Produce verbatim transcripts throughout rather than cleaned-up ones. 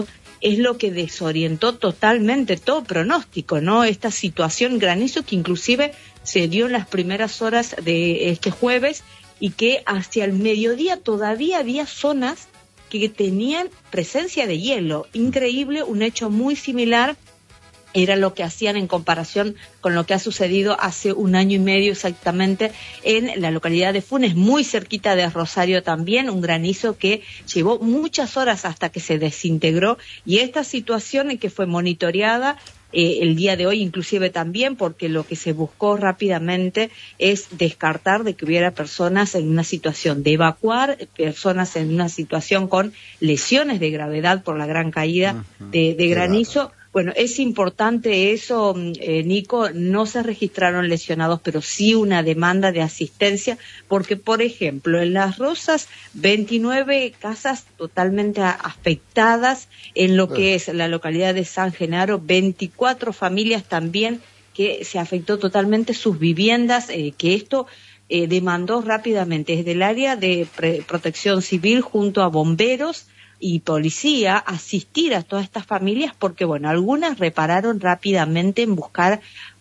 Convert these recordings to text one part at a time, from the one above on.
es lo que desorientó totalmente todo pronóstico, ¿no? Esta situación granizo que inclusive se dio en las primeras horas de este jueves y que hacia el mediodía todavía había zonas que tenían presencia de hielo. Increíble, un hecho muy similar era lo que hacían en comparación con lo que ha sucedido hace un año y medio exactamente en la localidad de Funes, muy cerquita de Rosario también, un granizo que llevó muchas horas hasta que se desintegró, y esta situación que fue monitoreada eh, el día de hoy inclusive también, porque lo que se buscó rápidamente es descartar de que hubiera personas en una situación de evacuar, personas en una situación con lesiones de gravedad por la gran caída uh-huh. de, de granizo. Bueno, es importante eso, eh, Nico, no se registraron lesionados, pero sí una demanda de asistencia, porque, por ejemplo, en Las Rosas, veintinueve casas totalmente afectadas, en lo que es la localidad de San Genaro, veinticuatro familias también que se afectó totalmente sus viviendas, eh, que esto eh, demandó rápidamente desde el área de pre- protección civil junto a bomberos y policía asistir a todas estas familias, porque bueno, algunas repararon rápidamente en buscar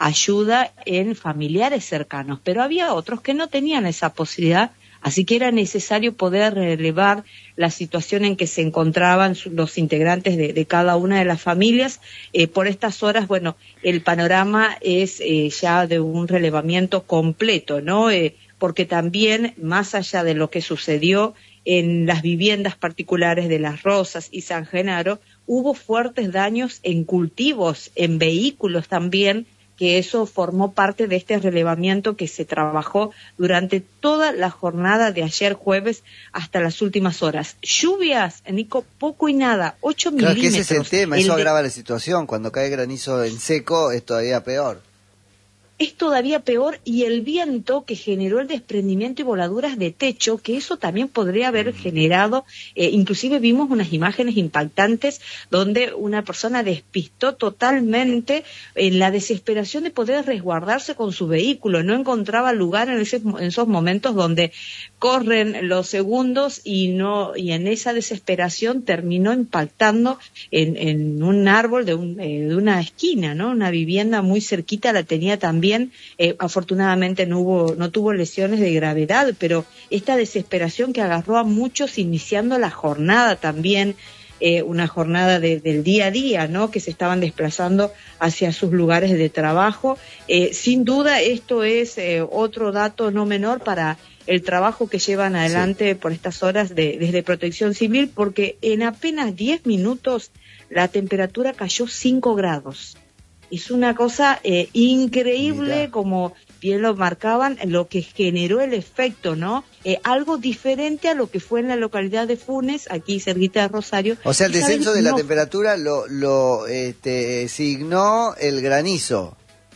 ayuda en familiares cercanos, pero había otros que no tenían esa posibilidad, así que era necesario poder relevar la situación en que se encontraban los integrantes de, de cada una de las familias. Eh, por estas horas, bueno, el panorama es eh, ya de un relevamiento completo, ¿no? Eh, porque también, más allá de lo que sucedió en las viviendas particulares de Las Rosas y San Genaro, hubo fuertes daños en cultivos, en vehículos también, que eso formó parte de este relevamiento que se trabajó durante toda la jornada de ayer jueves hasta las últimas horas. Lluvias, Nico, poco y nada, ocho claro, milímetros. Que ese es el tema, eso el de... agrava la situación, cuando cae granizo en seco es todavía peor. Es todavía peor, y el viento que generó el desprendimiento y voladuras de techo, que eso también podría haber generado, eh, inclusive vimos unas imágenes impactantes donde una persona despistó totalmente en la desesperación de poder resguardarse con su vehículo, no encontraba lugar en, ese, en esos momentos donde corren los segundos y no y en esa desesperación terminó impactando en, en un árbol de, un, eh, de una esquina, ¿no? Una vivienda muy cerquita la tenía también. Eh, afortunadamente no hubo, no tuvo lesiones de gravedad, pero esta desesperación que agarró a muchos iniciando la jornada también, eh, una jornada de, del día a día, ¿no? Que se estaban desplazando hacia sus lugares de trabajo. Eh, sin duda esto es eh, otro dato no menor para el trabajo que llevan adelante sí. por estas horas de, desde Protección Civil, porque en apenas diez minutos la temperatura cayó cinco grados. Es una cosa eh, increíble, Mirá. Como bien lo marcaban, lo que generó el efecto, ¿no? Eh, algo diferente a lo que fue en la localidad de Funes, aquí cerquita de Rosario. O sea, el descenso de la no... temperatura lo, lo este, signó el granizo.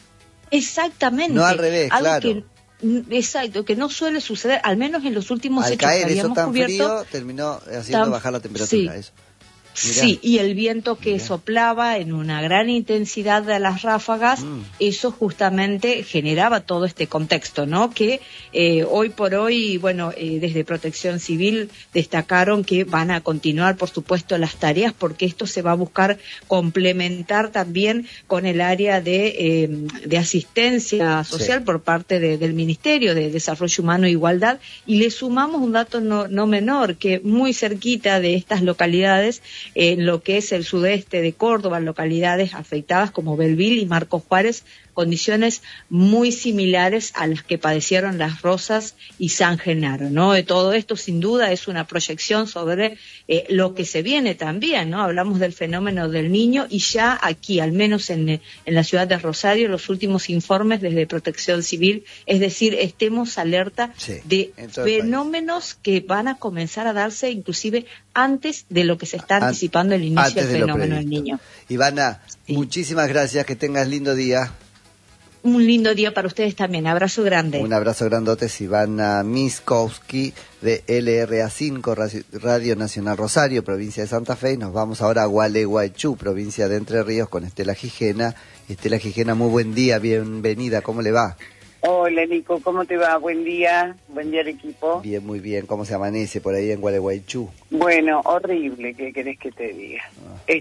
Exactamente. No al revés, algo claro. Que... Exacto, que no suele suceder, al menos en los últimos al hechos caer que habíamos eso tan cubierto, frío, terminó haciendo tan... bajar la temperatura, sí. eso. Mirá. Sí, y el viento que Mirá. soplaba en una gran intensidad de las ráfagas, mm. eso justamente generaba todo este contexto, ¿no? Que eh, hoy por hoy, bueno, eh, desde Protección Civil destacaron que van a continuar, por supuesto, las tareas, porque esto se va a buscar complementar también con el área de, eh, de asistencia social sí. por parte de, del Ministerio de Desarrollo Humano e Igualdad, y le sumamos un dato no, no menor, que muy cerquita de estas localidades, en lo que es el sudeste de Córdoba, localidades afectadas como Belville y Marcos Juárez, condiciones muy similares a las que padecieron Las Rosas y San Genaro, ¿no? De todo esto, sin duda, es una proyección sobre eh, lo que se viene también, ¿no? Hablamos del fenómeno del Niño, y ya aquí, al menos en, en la ciudad de Rosario, los últimos informes desde Protección Civil, es decir, estemos alerta sí, de fenómenos que van a comenzar a darse inclusive antes de lo que se está anticipando el inicio del fenómeno del Niño. Ivana, sí. muchísimas gracias, que tengas lindo día. Un lindo día para ustedes también. Abrazo grande. Un abrazo grandote, Ivana Miskowski de L R A cinco, Radio Nacional Rosario, provincia de Santa Fe. Y nos vamos ahora a Gualeguaychú, provincia de Entre Ríos, con Estela Gijena. Estela Gijena, muy buen día, bienvenida, ¿cómo le va? Hola, Nico, ¿cómo te va? Buen día, buen día al equipo. Bien, muy bien, ¿cómo se amanece por ahí en Gualeguaychú? Bueno, horrible, ¿qué querés que te diga? Ah.